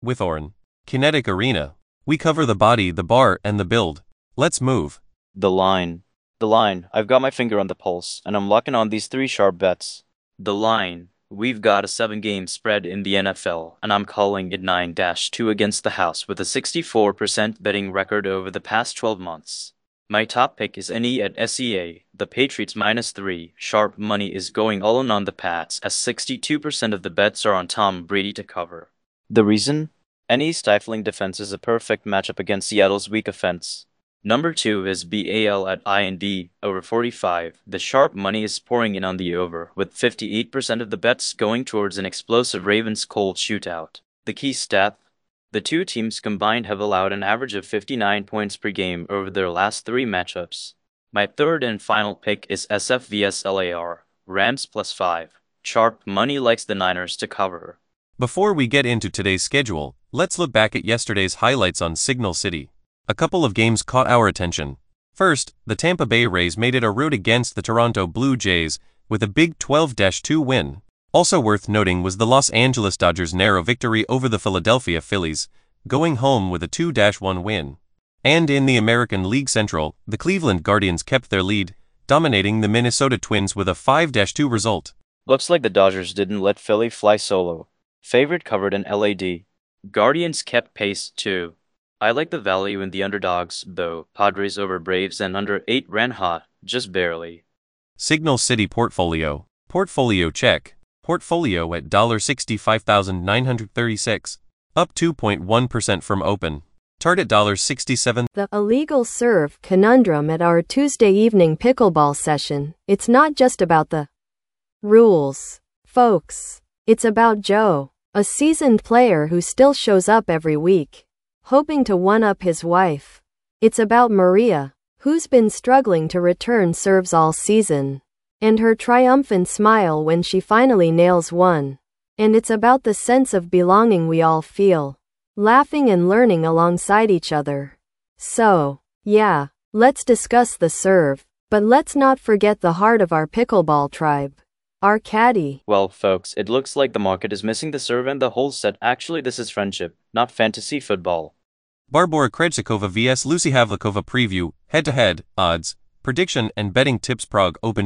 Withorn. Kinetic Arena. We cover the body, the bar, and the build. Let's move. The line. The line. I've got my finger on the pulse, and I'm locking on these 3 sharp bets. The line. We've got a 7-game spread in the NFL, and I'm calling it 9-2 against the house with a 64% betting record over the past 12 months. My top pick is NE at SEA. The Patriots -3. Sharp money is going all in on the Pats, as 62% of the bets are on Tom Brady to cover. The reason? NE's stifling defense is a perfect matchup against Seattle's weak offense. Number 2 is BAL at IND, over 45. The sharp money is pouring in on the over, with 58% of the bets going towards an explosive Ravens-Colts shootout. The key stat? The two teams combined have allowed an average of 59 points per game over their last 3 matchups. My third and final pick is SF vs LAR, Rams +5. Sharp money likes the Niners to cover. Before we get into today's schedule, let's look back at yesterday's highlights on Signal City. A couple of games caught our attention. First, the Tampa Bay Rays made it a rout against the Toronto Blue Jays with a big 12-2 win. Also worth noting was the Los Angeles Dodgers' narrow victory over the Philadelphia Phillies, going home with a 2-1 win. And in the American League Central, the Cleveland Guardians kept their lead, dominating the Minnesota Twins with a 5-2 result. Looks like the Dodgers didn't let Philly fly solo. Favorite covered in LAD. Guardians kept pace too. I like the value in the underdogs, though. Padres over Braves and under 8 ran hot, just barely. Signal City Portfolio. Portfolio check. Portfolio at $65,936, up 2.1% from open. Target $67. The illegal serve conundrum at our Tuesday evening pickleball session. It's not just about the rules, folks. It's about Joe, a seasoned player who still shows up every week, hoping to one-up his wife. It's about Maria, who's been struggling to return serves all season, and her triumphant smile when she finally nails one. And it's about the sense of belonging we all feel, laughing and learning alongside each other. So, yeah, let's discuss the serve, but let's not forget the heart of our pickleball tribe. Our caddy. Well, folks, it looks like the market is missing the serve and the whole set. Actually, this is friendship, not fantasy football. Barbora Krejcikova vs Lucy Havlikova preview, head-to-head, odds, prediction and betting tips. Prague Open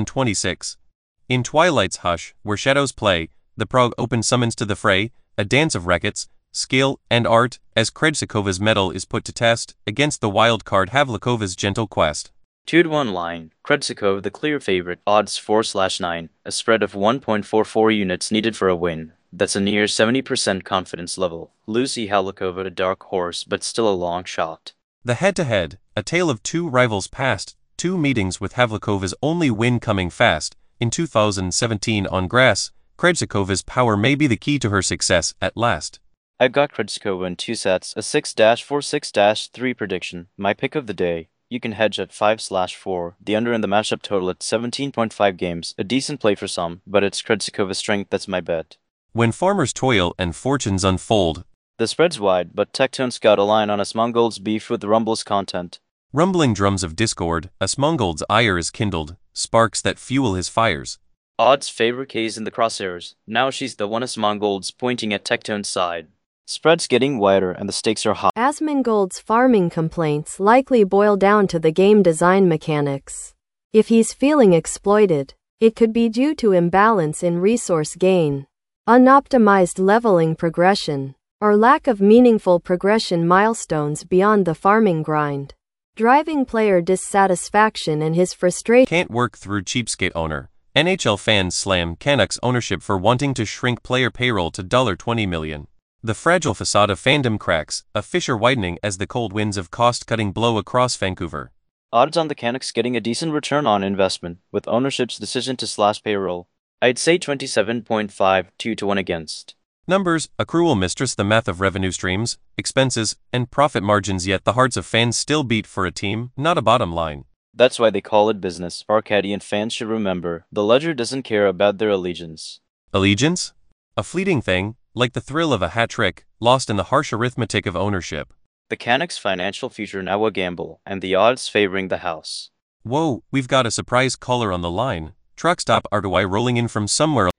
2026. In Twilight's hush, where shadows play, the Prague Open summons to the fray, a dance of rackets, skill, and art, as Krejcikova's mettle is put to test, against the wild card Havlikova's gentle quest. 2-1 line, Krejcikova the clear favorite, odds 4/9, a spread of 1.44 units needed for a win. That's a near 70% confidence level. Lucy Havlikova a dark horse, but still a long shot. The head-to-head, a tale of two rivals past, 2 meetings with Havlikova's only win coming fast. In 2017 on grass, Krejcikova's power may be the key to her success at last. I've got Krejcikova in 2 sets, a 6-4, 6-3 prediction, my pick of the day. You can hedge at 5/4, the under in the matchup total at 17.5 games, a decent play for some, but it's Krejcikova's strength that's my bet. When farmers toil and fortunes unfold. The spread's wide, but Tectone's got a line on Asmongold's beef with Rumble's content. Rumbling drums of discord, Asmongold's ire is kindled, sparks that fuel his fires. Odds favor K's in the crosshairs, now she's the one. Asmongold's pointing at Tectone's side. Spread's getting wider and the stakes are high. Asmongold's farming complaints likely boil down to the game design mechanics. If he's feeling exploited, it could be due to imbalance in resource gain, unoptimized leveling progression, or lack of meaningful progression milestones beyond the farming grind, driving player dissatisfaction and his frustration. Can't work through cheapskate owner. NHL fans slam Canucks ownership for wanting to shrink player payroll to $20 million. The fragile facade of fandom cracks, a fissure widening as the cold winds of cost-cutting blow across Vancouver. Odds on the Canucks getting a decent return on investment, with ownership's decision to slash payroll. I'd say 27.5, 2-1 against. Numbers, a cruel mistress, the math of revenue streams, expenses, and profit margins, yet the hearts of fans still beat for a team, not a bottom line. That's why they call it business. Arcadian fans should remember, the ledger doesn't care about their allegiance. Allegiance? A fleeting thing, like the thrill of a hat trick, lost in the harsh arithmetic of ownership. The Canucks' financial future now a gamble, and the odds favoring the house. Whoa, we've got a surprise caller on the line. Truck stop RTY rolling in from somewhere. Yeah,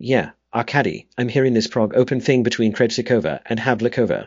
Arkady, I'm hearing this Prague open thing between Krejcikova and Havlikova.